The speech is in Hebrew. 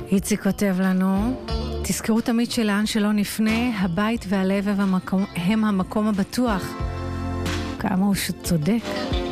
איציק כותב לנו, תזכרו תמיד שלאן שלא נפנה, הבית והלב הם המקום הבטוח. כמה הוא שצודק.